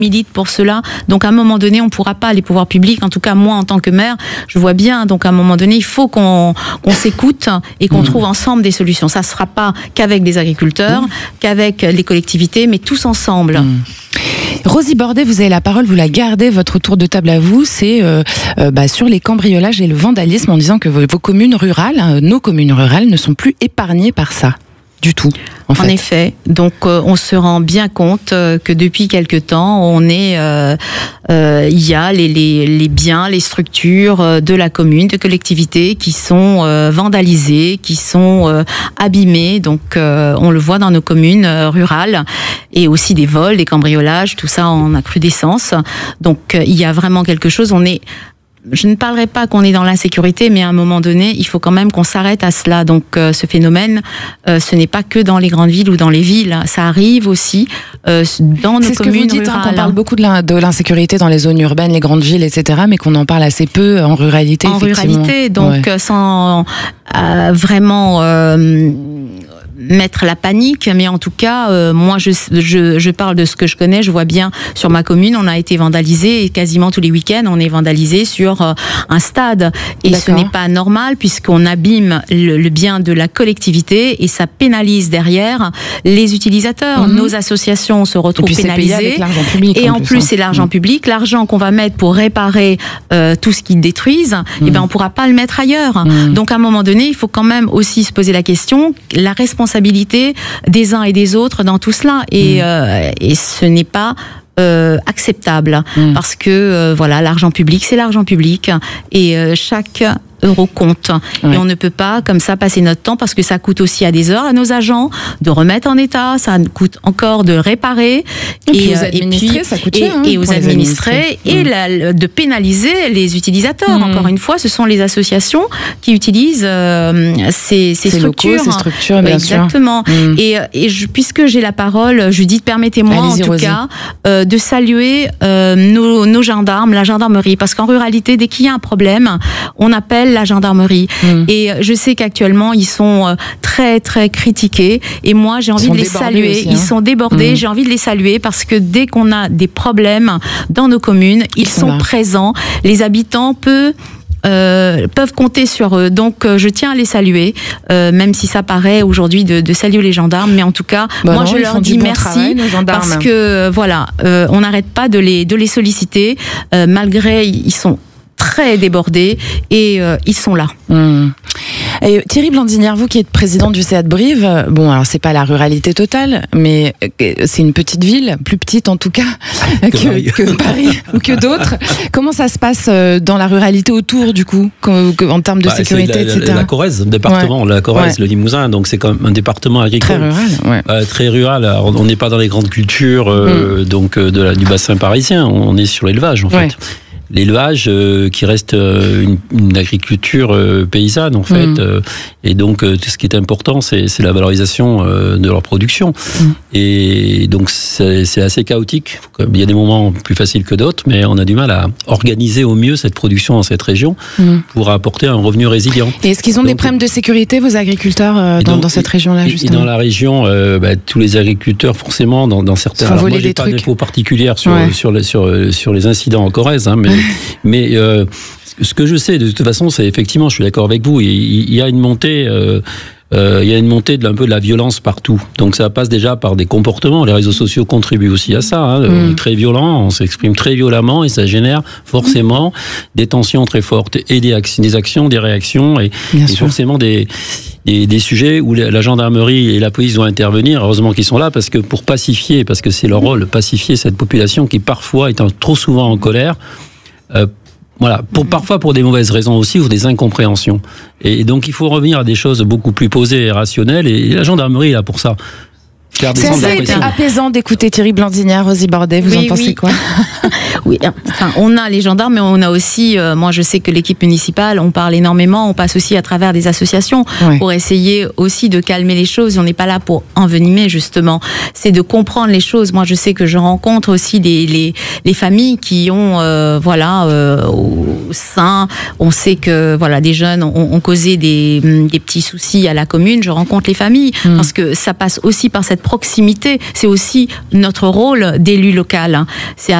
milite pour cela. Donc à un moment donné, on ne pourra pas, les pouvoirs publics, en tout cas moi en tant que maire, je vois bien, donc à un moment donné, il faut qu'on s'écoute et qu'on trouve ensemble des solutions. Ça ne se fera pas qu'avec des agriculteurs, qu'avec les collectivités, mais tous ensemble. Rosie Bordet, vous avez la parole, vous la gardez, votre tour de table à vous, c'est sur les cambriolages et le vandalisme, en disant que vos communes rurales, nos communes rurales, ne sont plus épargnées par ça. Du tout. En effet, donc on se rend bien compte que depuis quelque temps, il y a les biens, les structures de la commune, de collectivité qui sont vandalisées, qui sont abîmées. Donc on le voit dans nos communes rurales, et aussi des vols, des cambriolages, tout ça en accrudescence. Donc il y a vraiment quelque chose. Je ne parlerai pas qu'on est dans l'insécurité, mais à un moment donné, il faut quand même qu'on s'arrête à cela. Donc, ce phénomène, ce n'est pas que dans les grandes villes ou dans les villes. Ça arrive aussi dans nos communes rurales. C'est ce que vous dites, qu'on parle beaucoup de l'insécurité dans les zones urbaines, les grandes villes, etc., mais qu'on en parle assez peu en ruralité. En ruralité, donc sans vraiment mettre la panique, mais en tout cas, moi je parle de ce que je connais, je vois bien sur ma commune, on a été vandalisé, et quasiment tous les week-ends, on est vandalisé sur un stade. Et ce n'est pas normal, puisqu'on abîme le bien de la collectivité, et ça pénalise derrière les utilisateurs. Nos associations se retrouvent pénalisées. Et en plus, c'est l'argent public. L'argent qu'on va mettre pour réparer tout ce qu'ils détruisent, on ne pourra pas le mettre ailleurs. Donc à un moment donné, il faut quand même aussi se poser la question, la responsabilité des uns et des autres dans tout cela, et ce n'est pas acceptable, parce que l'argent public, c'est l'argent public, et chaque euro compte. Ouais. Et on ne peut pas comme ça passer notre temps, parce que ça coûte aussi à des heures à nos agents de remettre en état, ça coûte encore de réparer, et aux administrés, ça coûte cher, et aux administrés, et de pénaliser les utilisateurs. Encore une fois, ce sont les associations qui utilisent ces structures. Locaux, ces structures, bien exactement. Sûr. Et puisque j'ai la parole, Judith, permettez-moi en tout cas de saluer nos gendarmes, la gendarmerie, parce qu'en ruralité, dès qu'il y a un problème, on appelle la gendarmerie. Et je sais qu'actuellement, ils sont très, très critiqués. Et moi, j'ai envie de les saluer. Aussi, Ils sont débordés. J'ai envie de les saluer, parce que dès qu'on a des problèmes dans nos communes, ils sont présents. Les habitants peuvent compter sur eux. Donc je tiens à les saluer, même si ça paraît aujourd'hui de saluer les gendarmes, mais en tout cas moi je leur dis merci, parce que on n'arrête pas de les solliciter, malgré ils sont très débordés, et ils sont là. Et Thierry Blandinière, vous qui êtes président du CA de Brive, alors c'est pas la ruralité totale, mais c'est une petite ville, plus petite en tout cas que Paris ou que d'autres. Comment ça se passe dans la ruralité autour, du coup, en termes de sécurité, etc. La Corrèze, le département, la Corrèze, le Limousin, donc c'est quand même un département agricole. Très rural, très rural. Alors, on n'est pas dans les grandes cultures donc du bassin parisien, on est sur l'élevage en fait. L'élevage qui reste une agriculture paysanne en fait, et donc tout ce qui est important, c'est la valorisation de leur production. Et donc c'est assez chaotique. Il y a des moments plus faciles que d'autres, mais on a du mal à organiser au mieux cette production dans cette région pour apporter un revenu résilient. Et est-ce qu'ils ont des problèmes de sécurité, vos agriculteurs, dans cette région-là, justement? Et dans la région, tous les agriculteurs, forcément, dans certains... Moi, j'ai pas d'infos particulières sur les incidents en Corrèze, mais ce que je sais, de toute façon, c'est effectivement, je suis d'accord avec vous, il y a une montée... il y a une montée un peu de la violence partout. Donc ça passe déjà par des comportements. Les réseaux sociaux contribuent aussi à ça. On est très violent, on s'exprime très violemment, et ça génère forcément des tensions très fortes, et des actions, des réactions, et forcément des sujets où la gendarmerie et la police doivent intervenir. Heureusement qu'ils sont là, parce que pour pacifier, parce que c'est leur rôle, pacifier cette population qui parfois est trop souvent en colère. Parfois pour des mauvaises raisons aussi, ou des incompréhensions. Et donc il faut revenir à des choses beaucoup plus posées et rationnelles, et la gendarmerie est là pour ça. C'est assez apaisant d'écouter Thierry Blandinière, Rosie Bordet, vous en pensez quoi? Oui, enfin, on a les gendarmes, mais on a aussi, moi je sais que l'équipe municipale, on parle énormément, on passe aussi à travers des associations pour essayer aussi de calmer les choses. On n'est pas là pour envenimer, justement. C'est de comprendre les choses. Moi je sais que je rencontre aussi les familles qui ont, au sein, on sait que des jeunes ont causé des petits soucis à la commune. Je rencontre les familles parce que ça passe aussi par cette proximité. C'est aussi notre rôle d'élu local. C'est